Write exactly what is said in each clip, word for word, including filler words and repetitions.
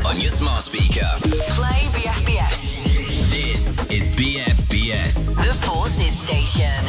on your smart speaker. Play B F B S. This is B F B S. The Forces Station.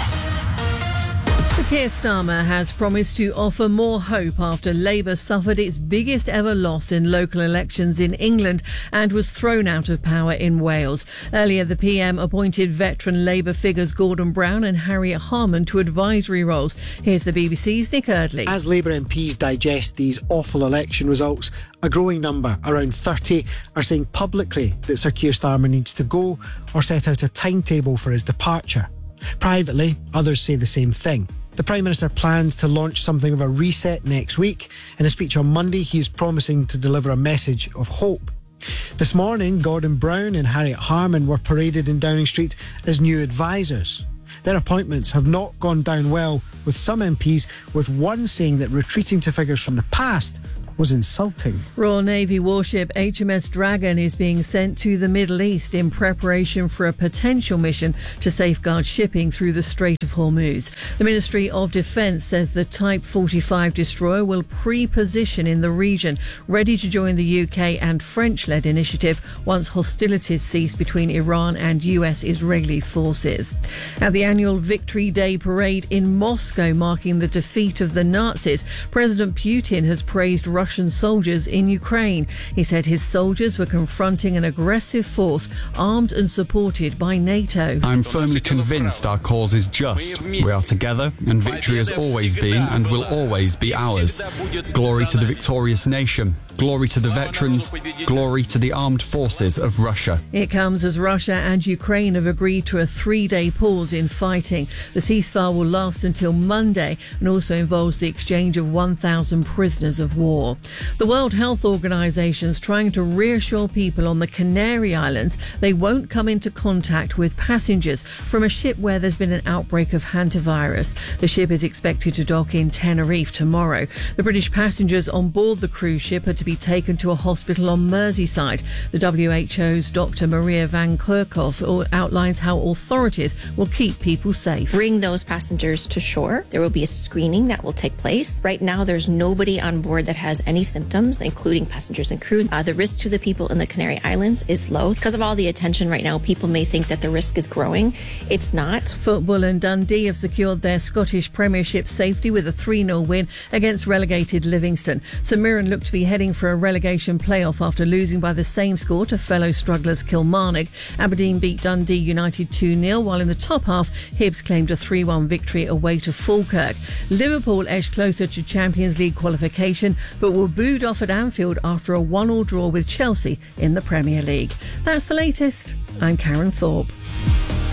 Sir Keir Starmer has promised to offer more hope after Labour suffered its biggest ever loss in local elections in England and was thrown out of power in Wales. Earlier, the P M appointed veteran Labour figures Gordon Brown and Harriet Harman to advisory roles. Here's the B B C's Nick Eardley. As Labour M Ps digest these awful election results, a growing number, around thirty, are saying publicly that Sir Keir Starmer needs to go or set out a timetable for his departure. Privately, others say the same thing. The Prime Minister plans to launch something of a reset next week. In a speech on Monday, he is promising to deliver a message of hope. This morning, Gordon Brown and Harriet Harman were paraded in Downing Street as new advisers. Their appointments have not gone down well with some M Ps, with one saying that retreating to figures from the past was insulting. Royal Navy warship H M S Dragon is being sent to the Middle East in preparation for a potential mission to safeguard shipping through the Strait of Hormuz. The Ministry of Defence says the Type forty-five destroyer will pre-position in the region, ready to join the U K and French-led initiative once hostilities cease between Iran and U S Israeli forces. At the annual Victory Day parade in Moscow marking the defeat of the Nazis, President Putin has praised Russia Russian soldiers in Ukraine. He said his soldiers were confronting an aggressive force armed and supported by NATO. I'm firmly convinced our cause is just. We are together and victory has always been and will always be ours. Glory to the victorious nation. Glory to the veterans. Glory to the armed forces of Russia. It comes as Russia and Ukraine have agreed to a three-day pause in fighting. The ceasefire will last until Monday and also involves the exchange of one thousand prisoners of war. The World Health Organization is trying to reassure people on the Canary Islands they won't come into contact with passengers from a ship where there's been an outbreak of hantavirus. The ship is expected to dock in Tenerife tomorrow. The British passengers on board the cruise ship are to be taken to a hospital on Merseyside. The W H O's Doctor Maria Van Kerkhove outlines how authorities will keep people safe. Bring those passengers to shore. There will be a screening that will take place. Right now, there's nobody on board that has any symptoms, including passengers and crew. Uh, the risk to the people in the Canary Islands is low. Because of all the attention right now, people may think that the risk is growing. It's not. Football and Dundee have secured their Scottish Premiership safety with a three nil win against relegated Livingston. St Mirren look to be heading for a relegation playoff after losing by the same score to fellow strugglers Kilmarnock. Aberdeen beat Dundee United two nil, while in the top half, Hibs claimed a three one victory away to Falkirk. Liverpool edged closer to Champions League qualification, but were booed off at Anfield after a one all draw with Chelsea in the Premier League. That's the latest. I'm Karen Thorpe.